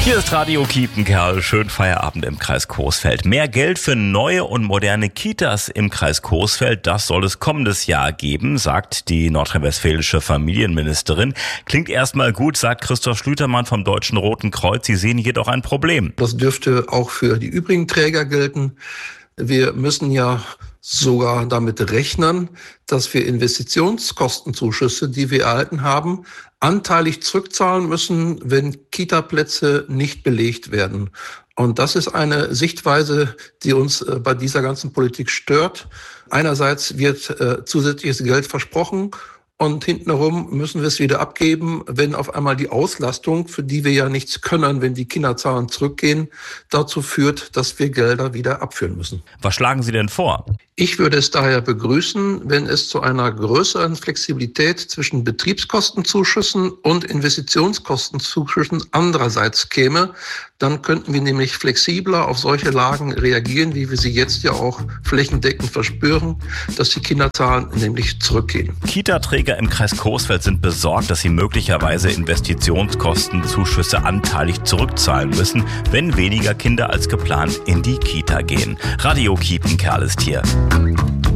Hier ist Radio Kiepenkerl. Schön Feierabend im Kreis Coesfeld. Mehr Geld für neue und moderne Kitas im Kreis Coesfeld, das soll es kommendes Jahr geben, sagt die nordrhein-westfälische Familienministerin. Klingt erstmal gut, sagt Christoph Schlütermann vom Deutschen Roten Kreuz. Sie sehen jedoch ein Problem. Das dürfte auch für die übrigen Träger gelten. Wir müssen ja sogar damit rechnen, dass wir Investitionskostenzuschüsse, die wir erhalten haben, anteilig zurückzahlen müssen, wenn Kita-Plätze nicht belegt werden. Und das ist eine Sichtweise, die uns bei dieser ganzen Politik stört. Einerseits wird zusätzliches Geld versprochen und hintenherum müssen wir es wieder abgeben, wenn auf einmal die Auslastung, für die wir ja nichts können, wenn die Kinderzahlen zurückgehen, dazu führt, dass wir Gelder wieder abführen müssen. Was schlagen Sie denn vor? Ich würde es daher begrüßen, wenn es zu einer größeren Flexibilität zwischen Betriebskostenzuschüssen und Investitionskostenzuschüssen andererseits käme. Dann könnten wir nämlich flexibler auf solche Lagen reagieren, wie wir sie jetzt ja auch flächendeckend verspüren, dass die Kinderzahlen nämlich zurückgehen. Kita-Träger im Kreis Coesfeld sind besorgt, dass sie möglicherweise Investitionskostenzuschüsse anteilig zurückzahlen müssen, wenn weniger Kinder als geplant in die Kita gehen. Radio Kiepenkerl ist hier.